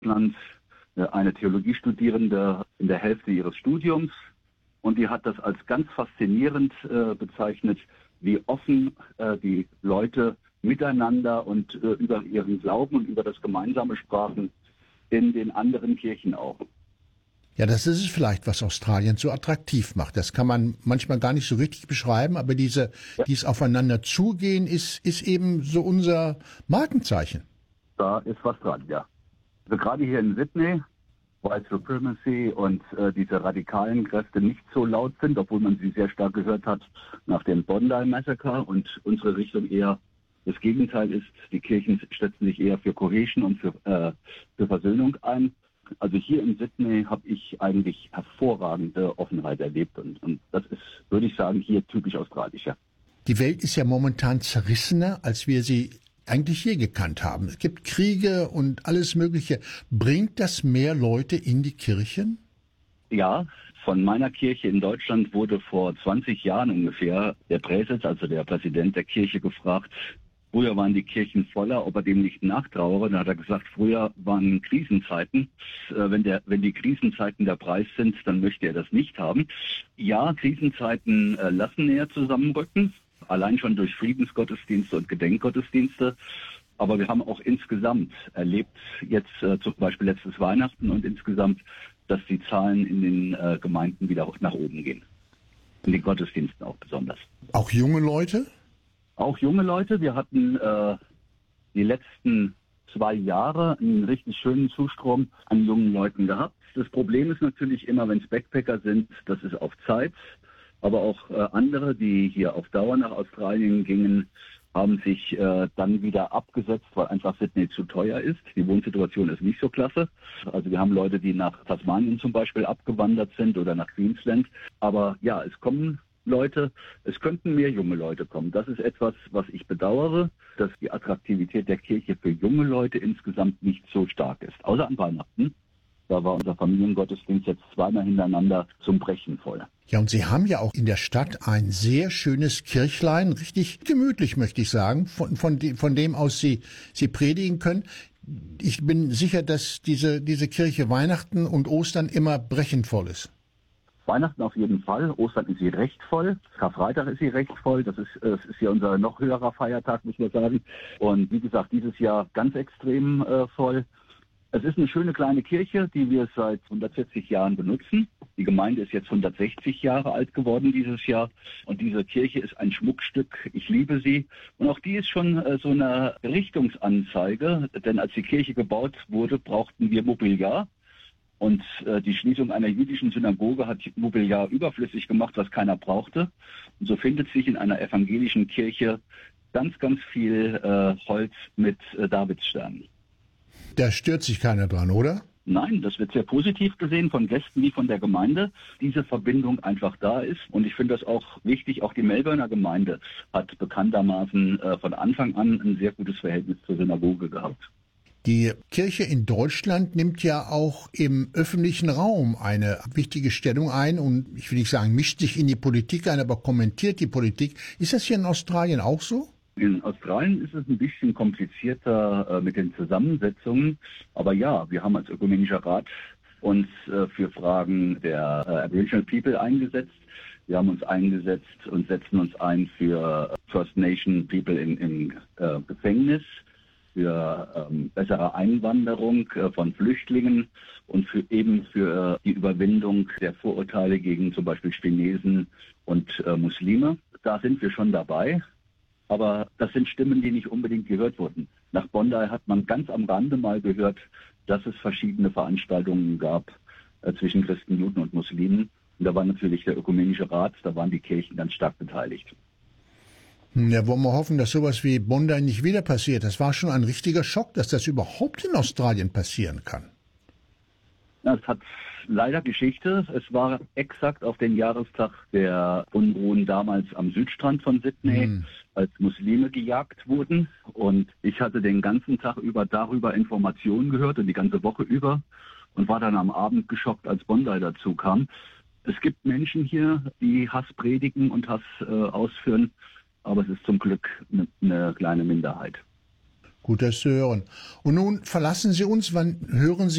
Deutschland eine Theologiestudierende in der Hälfte ihres Studiums und die hat das als ganz faszinierend bezeichnet, wie offen die Leute miteinander und über ihren Glauben und über das Gemeinsame sprachen in den anderen Kirchen auch. Ja, das ist es vielleicht, was Australien so attraktiv macht. Das kann man manchmal gar nicht so richtig beschreiben, aber dieses Aufeinander zugehen ist eben so unser Markenzeichen. Da ist was dran, ja. Also gerade hier in Sydney, White Supremacy und diese radikalen Kräfte nicht so laut sind, obwohl man sie sehr stark gehört hat nach dem Bondi Massacre und unsere Richtung eher das Gegenteil ist. Die Kirchen setzen sich eher für Cohesion und für Versöhnung ein. Also hier in Sydney habe ich eigentlich hervorragende Offenheit erlebt und das ist, würde ich sagen, hier typisch australisch. Ja. Die Welt ist ja momentan zerrissener, als wir sie eigentlich je gekannt haben. Es gibt Kriege und alles Mögliche. Bringt das mehr Leute in die Kirchen? Ja, von meiner Kirche in Deutschland wurde vor 20 Jahren ungefähr der Präses, also der Präsident der Kirche, gefragt. Früher waren die Kirchen voller, ob er dem nicht nachtrauere. Da hat er gesagt, früher waren Krisenzeiten. Wenn die Krisenzeiten der Preis sind, dann möchte er das nicht haben. Ja, Krisenzeiten lassen näher zusammenrücken, allein schon durch Friedensgottesdienste und Gedenkgottesdienste. Aber wir haben auch insgesamt erlebt, jetzt zum Beispiel letztes Weihnachten und insgesamt, dass die Zahlen in den Gemeinden wieder nach oben gehen. In den Gottesdiensten auch besonders. Auch junge Leute? Auch junge Leute. Wir hatten die letzten 2 Jahre einen richtig schönen Zustrom an jungen Leuten gehabt. Das Problem ist natürlich immer, wenn es Backpacker sind, das ist auf Zeit. Aber auch andere, die hier auf Dauer nach Australien gingen, haben sich dann wieder abgesetzt, weil einfach Sydney zu teuer ist. Die Wohnsituation ist nicht so klasse. Also wir haben Leute, die nach Tasmanien zum Beispiel abgewandert sind oder nach Queensland. Aber ja, es kommen Leute, es könnten mehr junge Leute kommen. Das ist etwas, was ich bedauere, dass die Attraktivität der Kirche für junge Leute insgesamt nicht so stark ist. Außer an Weihnachten. Da war unser Familiengottesdienst jetzt 2-mal hintereinander zum Brechen voll. Ja, und Sie haben ja auch in der Stadt ein sehr schönes Kirchlein, richtig gemütlich, möchte ich sagen, von dem aus Sie predigen können. Ich bin sicher, dass diese Kirche Weihnachten und Ostern immer brechend voll ist. Weihnachten auf jeden Fall, Ostern ist sie recht voll, Karfreitag ist sie recht voll, das ist ja unser noch höherer Feiertag, muss man sagen. Und wie gesagt, dieses Jahr ganz extrem voll. Es ist eine schöne kleine Kirche, die wir seit 140 Jahren benutzen. Die Gemeinde ist jetzt 160 Jahre alt geworden dieses Jahr. Und diese Kirche ist ein Schmuckstück. Ich liebe sie. Und auch die ist schon so eine Richtungsanzeige. Denn als die Kirche gebaut wurde, brauchten wir Mobiliar. Und die Schließung einer jüdischen Synagoge hat Mobiliar überflüssig gemacht, was keiner brauchte. Und so findet sich in einer evangelischen Kirche ganz, ganz viel Holz mit Davidssternen. Da stört sich keiner dran, oder? Nein, das wird sehr positiv gesehen von Gästen wie von der Gemeinde. Diese Verbindung einfach da ist. Und ich finde das auch wichtig. Auch die Melbourner Gemeinde hat bekanntermaßen von Anfang an ein sehr gutes Verhältnis zur Synagoge gehabt. Die Kirche in Deutschland nimmt ja auch im öffentlichen Raum eine wichtige Stellung ein und ich will nicht sagen, mischt sich in die Politik ein, aber kommentiert die Politik. Ist das hier in Australien auch so? In Australien ist es ein bisschen komplizierter mit den Zusammensetzungen. Aber ja, wir haben als Ökumenischer Rat uns für Fragen der Aboriginal People eingesetzt. Wir haben uns eingesetzt und setzen uns ein für First Nation People im Gefängnis, für bessere Einwanderung von Flüchtlingen und für die Überwindung der Vorurteile gegen zum Beispiel Chinesen und Muslime. Da sind wir schon dabei. Aber das sind Stimmen, die nicht unbedingt gehört wurden. Nach Bondi hat man ganz am Rande mal gehört, dass es verschiedene Veranstaltungen gab zwischen Christen, Juden und Muslimen. Und da war natürlich der Ökumenische Rat, da waren die Kirchen ganz stark beteiligt. Ja, wollen wir hoffen, dass sowas wie Bondi nicht wieder passiert. Das war schon ein richtiger Schock, dass das überhaupt in Australien passieren kann. Ja, es hat leider Geschichte. Es war exakt auf den Jahrestag der Unruhen damals am Südstrand von Sydney, als Muslime gejagt wurden. Und ich hatte den ganzen Tag über darüber Informationen gehört und die ganze Woche über und war dann am Abend geschockt, als Bondi dazu kam. Es gibt Menschen hier, die Hass predigen und Hass ausführen, aber es ist zum Glück eine kleine Minderheit. Gut, das zu hören. Und nun verlassen Sie uns. Wann hören Sie